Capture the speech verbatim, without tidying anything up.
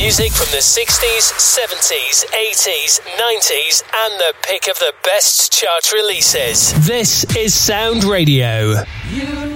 music from the sixties, seventies, eighties, nineties, and the pick of the best chart releases. This is Sound Radio. You